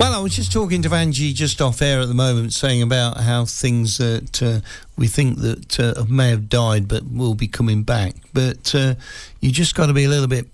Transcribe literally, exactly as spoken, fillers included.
Well, I was just talking to Angie just off air at the moment, saying about how things that uh, we think that uh, may have died but will be coming back. But uh, you just got to be a little bit